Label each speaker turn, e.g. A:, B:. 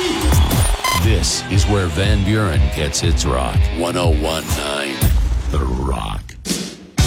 A: This is where Van Buren gets its rock. 1019 The Rock.